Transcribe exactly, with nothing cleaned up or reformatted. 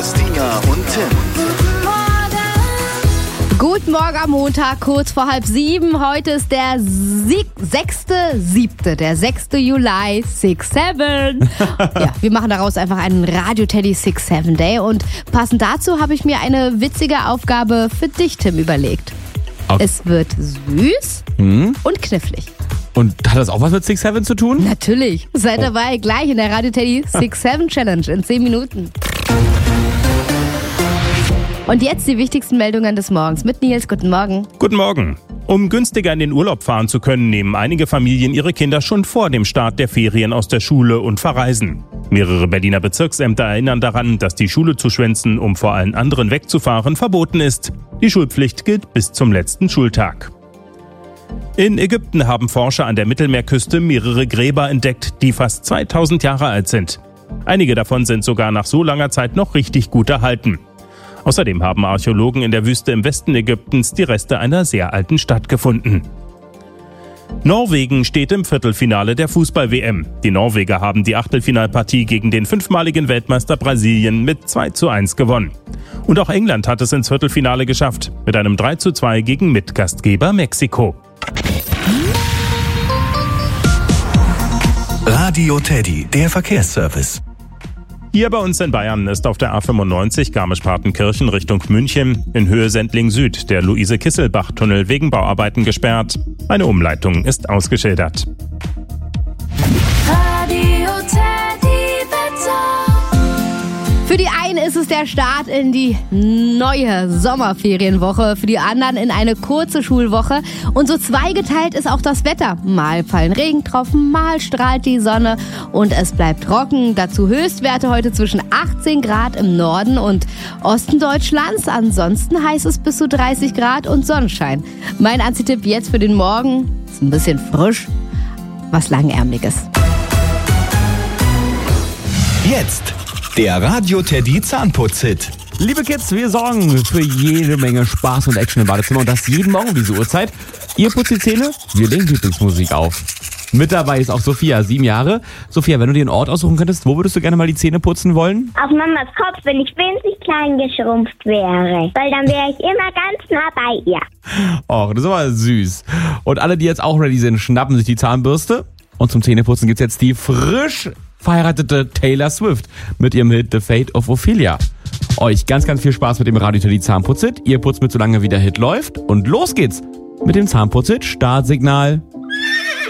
Christina und Tim. Guten Morgen am Montag, kurz vor halb sieben. Heute ist der sechste siebte, der sechste Juli, six seven. Ja, wir machen daraus einfach einen Radio Teddy six seven Day. Und passend dazu habe ich mir eine witzige Aufgabe für dich, Tim, überlegt. Okay. Es wird süß Hm? und knifflig. Und hat das auch was mit six seven zu tun? Natürlich. Seid Oh. dabei, gleich in der Radio Teddy six seven Challenge in zehn Minuten. Und jetzt die wichtigsten Meldungen des Morgens mit Nils. Guten Morgen. Guten Morgen. Um günstiger in den Urlaub fahren zu können, nehmen einige Familien ihre Kinder schon vor dem Start der Ferien aus der Schule und verreisen. Mehrere Berliner Bezirksämter erinnern daran, dass die Schule zu schwänzen, um vor allen anderen wegzufahren, verboten ist. Die Schulpflicht gilt bis zum letzten Schultag. In Ägypten haben Forscher an der Mittelmeerküste mehrere Gräber entdeckt, die fast zweitausend Jahre alt sind. Einige davon sind sogar nach so langer Zeit noch richtig gut erhalten. Außerdem haben Archäologen in der Wüste im Westen Ägyptens die Reste einer sehr alten Stadt gefunden. Norwegen steht im Viertelfinale der Fußball-W M. Die Norweger haben die Achtelfinalpartie gegen den fünfmaligen Weltmeister Brasilien mit zwei zu eins gewonnen. Und auch England hat es ins Viertelfinale geschafft, mit einem drei zu zwei gegen Mitgastgeber Mexiko. Radio Teddy, der Verkehrsservice. Hier bei uns in Bayern ist auf der A fünfundneunzig Garmisch-Partenkirchen Richtung München in Höhe Sendling Süd der Luise-Kisselbach-Tunnel wegen Bauarbeiten gesperrt. Eine Umleitung ist ausgeschildert. Radio Teddy Wetter. Für die einen ist es der Start in die neue Sommerferienwoche, für die anderen in eine kurze Schulwoche. Und so zweigeteilt ist auch das Wetter. Mal fallen Regentropfen, mal strahlt die Sonne und es bleibt trocken. Dazu Höchstwerte heute zwischen achtzehn Grad im Norden und Osten Deutschlands. Ansonsten heißt es bis zu dreißig Grad und Sonnenschein. Mein Anzitipp jetzt für den Morgen ist ein bisschen frisch, was Langärmliches. Jetzt der Radio Teddy Zahnputz-Hit. Liebe Kids, wir sorgen für jede Menge Spaß und Action im Badezimmer und das jeden Morgen um diese Uhrzeit. Ihr putzt die Zähne, wir legen Lieblingsmusik auf. Mit dabei ist auch Sophia, sieben Jahre. Sophia, wenn du dir einen Ort aussuchen könntest, wo würdest du gerne mal die Zähne putzen wollen? Auf Mamas Kopf, wenn ich winzig klein geschrumpft wäre. Weil dann wäre ich immer ganz nah bei ihr. Och, das ist aber süß. Und alle, die jetzt auch ready sind, schnappen sich die Zahnbürste. Und zum Zähneputzen gibt's jetzt die frisch verheiratete Taylor Swift mit ihrem Hit The Fate of Ophelia. Euch ganz, ganz viel Spaß mit dem Radio Teddy Zahnputz-Hit. Ihr putzt mit, solange wie der Hit läuft. Und los geht's mit dem Zahnputz-Hit Startsignal.